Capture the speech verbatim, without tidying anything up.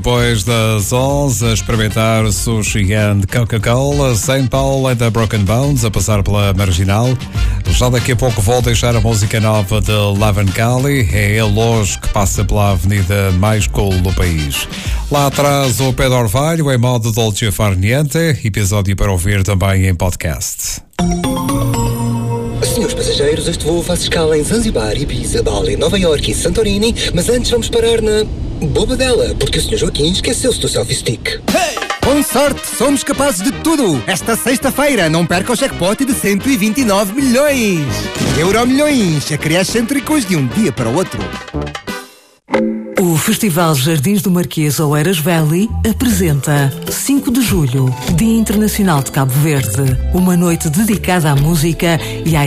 depois das onze, a experimentar Sushi and Coca-Cola, Saint Paul and the Broken Bones, a passar pela Marginal. Já daqui a pouco vou deixar a música nova de Lavancali, é ele hoje que passa pela avenida mais cool do país. Lá atrás o Pedro Orvalho em modo Dolce Far Niente, episódio para ouvir também em podcast. Senhores passageiros, este voo faz escala em Zanzibar, Ibiza, Bali, Nova Iorque e Santorini, mas antes vamos parar na Bobadela, porque o senhor Joaquim esqueceu-se do selfie stick. Hey! Com sorte, somos capazes de tudo! Esta sexta-feira, não perca o jackpot de cento e vinte e nove milhões! Euromilhões, a criar excêntricos de um dia para o outro. O Festival Jardins do Marquês Oeiras Valley apresenta cinco de julho, Dia Internacional de Cabo Verde, uma noite dedicada à música e à